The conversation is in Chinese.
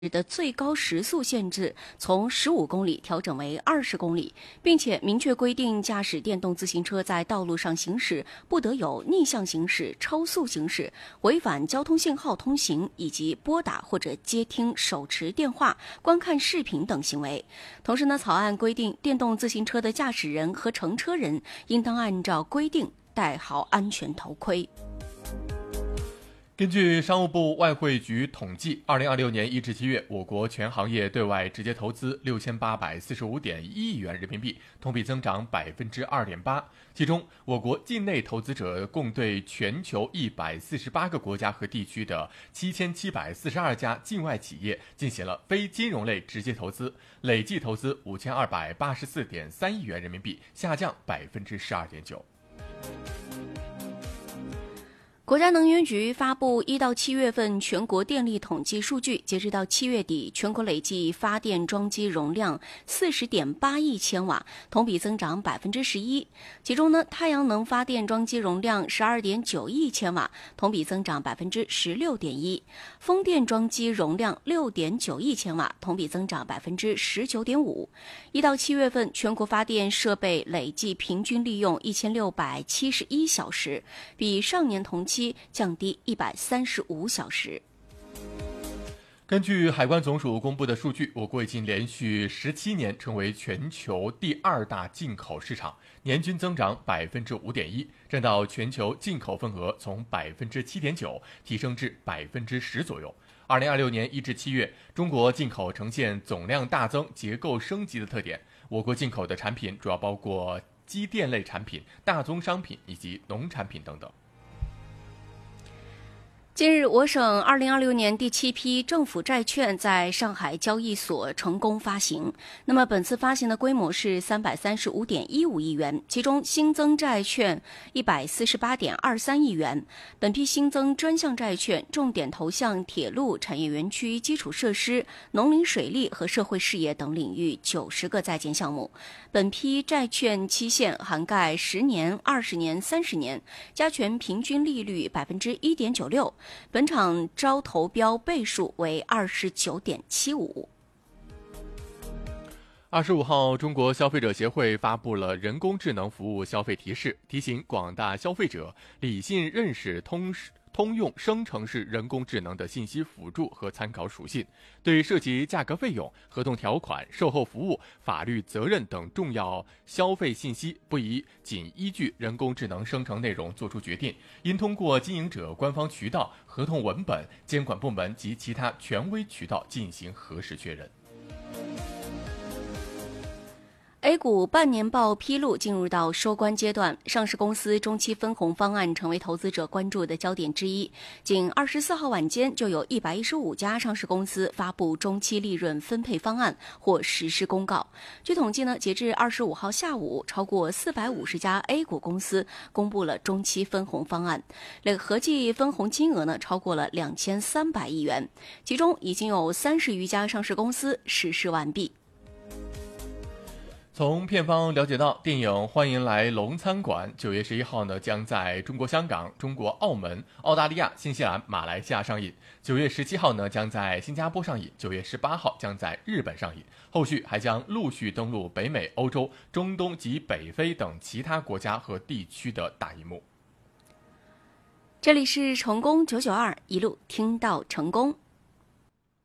的最高时速限制从15公里调整为20公里，并且明确规定驾驶电动自行车在道路上行驶不得有逆向行驶、超速行驶、违反交通信号通行以及拨打或者接听手持电话、观看视频等行为。同时呢，草案规定电动自行车的驾驶人和乘车人应当按照规定戴好安全头盔。 根据商务部外汇局统计，2026年1至7月，我国全行业对外直接投资6845.1亿元人民币，同比增长2.8%。其中，我国境内投资者共对全球148个国家和地区的7742家境外企业进行了非金融类直接投资，累计投资5284.3亿元人民币，下降12.9%。 国家能源局发布1到7月份全国电力统计数据，截止到7月底，全国累计发电装机容量40.8亿千瓦，同比增长11%。其中呢，太阳能发电装机容量12.9亿千瓦，同比增长16.1%；风电装机容量6.9亿千瓦，同比增长19.5%。1到7月份，全国发电设备累计平均利用1671小时，比上年同期降低135小时。 根据海关总署公布的数据，我国已经连续17年成为全球第2大进口市场，年均增长5.1%，占到全球进口份额从7.9%提升至10%左右。2026年1至7月，中国进口呈现总量大增、结构升级的特点。我国进口的产品主要包括机电类产品、大宗商品以及农产品等等。 近日，我省2026年第7批政府债券在上海交易所成功发行。那么，本次发行的规模是335.15亿元，其中新增债券148.23亿元。本批新增专项债券重点投向铁路、产业园区、基础设施、农林水利和社会事业等领域90个在建项目。本批债券期限涵盖10年、20年、30年，加权平均利率1.96%。本场招投标倍数为29.75。 25号，中国消费者协会发布了人工智能服务消费提示，提醒广大消费者理性认识通用生成式人工智能的信息辅助和参考属性，对涉及价格费用、合同条款、售后服务、法律责任等重要消费信息，不宜仅依据人工智能生成内容作出决定，应通过经营者官方渠道、合同文本、监管部门及其他权威渠道进行核实确认。 A 股半年报披露进入到收官阶段，上市公司中期分红方案成为投资者关注的焦点之一。仅24号晚间就有115家上市公司发布中期利润分配方案或实施公告。据统计呢，截至25号下午，超过450家 A 股公司公布了中期分红方案，合计分红金额呢超过了2300亿元，其中已经有30余家上市公司实施完毕。 从片方了解到，电影《欢迎来龙餐馆》9月11号呢将在中国香港、中国澳门、澳大利亚、新西兰、马来西亚上映；9月17号呢将在新加坡上映；9月18号将在日本上映，后续还将陆续登陆北美、欧洲、中东及北非等其他国家和地区的大荧幕。 这里是成功992，一路听到成功。